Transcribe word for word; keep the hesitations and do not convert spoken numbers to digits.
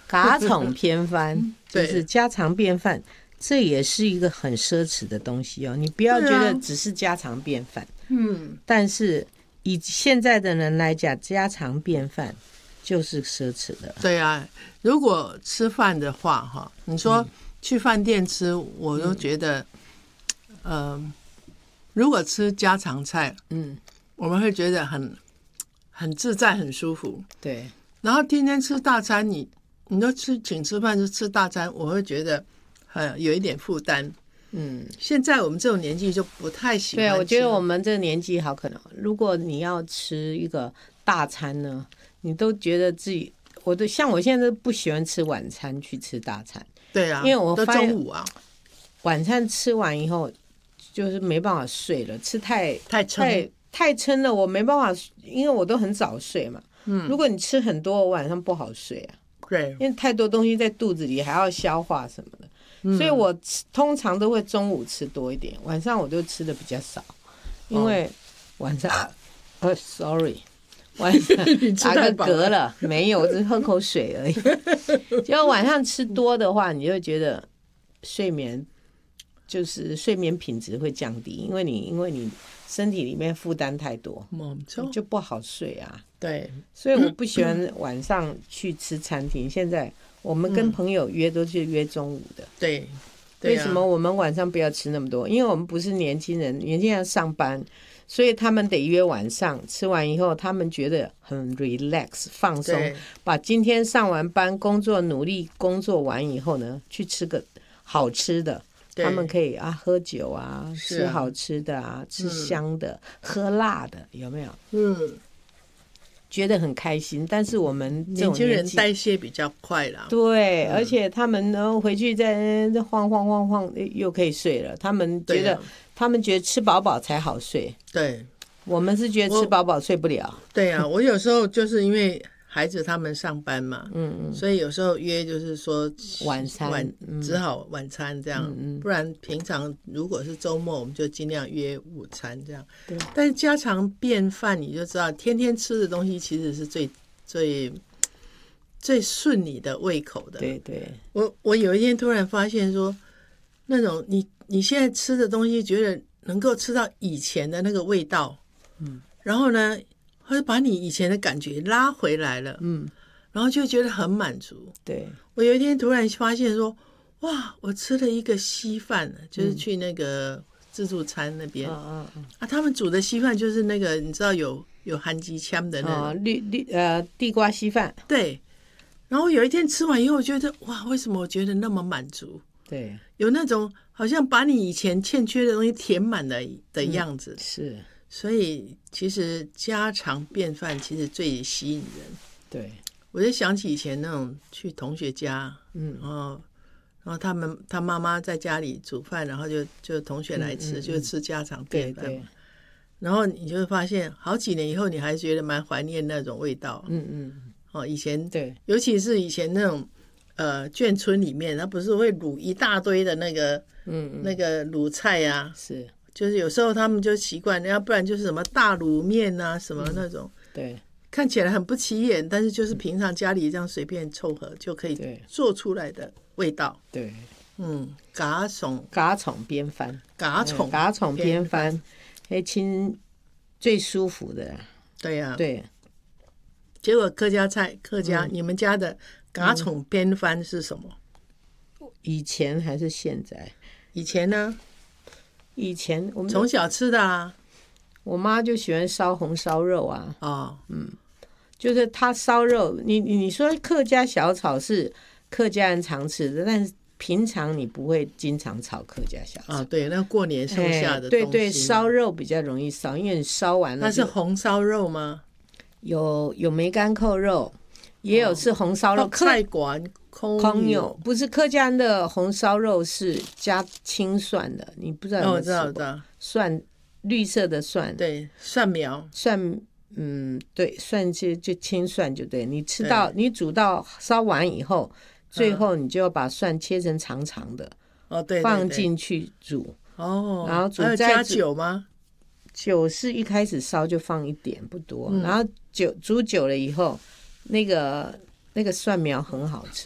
嘎宠偏翻就是家常便饭，这也是一个很奢侈的东西哦。你不要觉得只是家常便饭，嗯，但是以现在的人来讲，家常便饭就是奢侈的。 对啊，如果吃饭的话，哈，你说去饭店吃，我都觉得，嗯、呃，如果吃家常菜，嗯，我们会觉得很很自在，很舒服。 对， 然后天天吃大餐，你你都吃请吃饭就吃大餐，我会觉得很有一点负担。嗯，现在我们这种年纪就不太喜欢吃。 对，我觉得我们这个年纪好可能，如果你要吃一个大餐呢，你都觉得自己，我都像我现在都不喜欢吃晚餐去吃大餐。 对啊， 因为我都中午啊， 晚餐吃完以后就是没办法睡了，吃太太撑太太撑了，我没办法，因为我都很早睡嘛。嗯，如果你吃很多，我晚上不好睡啊。 对， 因为太多东西在肚子里，还要消化什么的。嗯、所以我通常都会中午吃多一点，晚上我就吃的比较少，因为晚上，呃、哦 ，sorry， 晚上打个嗝了，没有，我只是喝口水而已。结果晚上吃多的话，你就会觉得睡眠就是睡眠品质会降低，因为你因为你身体里面负担太多，就不好睡啊。 对， 所以我不喜欢晚上去吃餐厅。现在我们跟朋友约都是约中午的。 对，对啊、 为什么我们晚上不要吃那么多？因为我们不是年轻人，年轻人要上班，所以他们得约晚上。吃完以后，他们觉得很 relax 放松，把今天上完班工作努力工作完以后呢，去吃个好吃的。他们可以啊，喝酒啊，吃好吃的啊，吃香的，嗯、喝辣的，有没有？嗯。觉得很开心，但是我们这种年轻人代谢比较快啦。 对、嗯，而且他们呢回去再晃晃晃晃，又可以睡了。他们觉得，啊、他们觉得吃饱饱才好睡。 对， 我们是觉得吃饱饱睡不了。 对啊，我有时候就是因为孩子他们上班嘛，嗯嗯，所以有时候约就是说晚餐， 晚只好晚餐这样，嗯嗯，不然平常如果是周末，我们就尽量约午餐这样。对，但是家常便饭你就知道，天天吃的东西其实是最最最顺你的胃口的。 对对， 我我有一天突然发现说，那种你你现在吃的东西，觉得能够吃到以前的那个味道，嗯，然后呢？会把你以前的感觉拉回来了，嗯，然后就觉得很满足。 对， 我有一天突然发现说，哇，我吃了一个稀饭，就是去那个自助餐那边，嗯嗯啊，他们煮的稀饭就是那个你知道有有韩吉枪的那种、 哦、绿绿呃地瓜稀饭， 对。然后有一天吃完以后，我觉得哇，为什么我觉得那么满足？ 对， 有那种好像把你以前欠缺的东西填满的的样子， 嗯、是。 所以其实家常便饭其实最吸引人。 对， 我就想起以前那种去同学家，嗯，然后然后他们他妈妈在家里煮饭，然后就就同学来吃，嗯嗯嗯就吃家常便饭嘛。对对，然后你就会发现，好几年以后，你还觉得蛮怀念那种味道。嗯嗯，哦，以前对， 尤其是以前那种呃眷村里面，他不是会卤一大堆的那个嗯嗯那个卤菜呀、啊， 是。 就是有时候他们就习惯，要不然就是什么大卤面啊，什么那种， 嗯、对， 看起来很不起眼，但是就是平常家里这样随便凑合就可以做出来的味道。 对， 嗯，嘎宠嘎宠边翻， 嘎宠嘎宠边翻，哎，亲最舒服的。 对呀、啊， 对。 结果客家菜，客家、嗯、你们家的嘎宠边翻是什么？ 以前还是现在？ 以前呢？ 以前我们从小吃的啊， 我妈就喜欢烧红烧肉啊。 哦， 嗯，就是她烧肉，你你说客家小炒是客家人常吃的，但是平常你不会经常炒客家小炒。 啊，对，那过年剩下的东西、 哎、对对，烧肉比较容易烧，因为你烧完了。 那是红烧肉吗？ 有有梅干扣肉，也有是红烧肉。 哦、菜馆空有，不是客家人的红烧肉是加青蒜的，你不知道有没有吃过？ 哦、我知道，知道。 蒜，绿色的蒜， 对，蒜苗， 蒜，嗯，对，蒜就就青蒜就对。你吃到你煮到烧完以后，最后你就要把蒜切成长长的， 哦，对， 放进去煮。 哦， 然后煮再加酒吗？ 酒是一开始烧就放一点，不多。嗯、然后酒煮久了以后，那个那个蒜苗很好吃。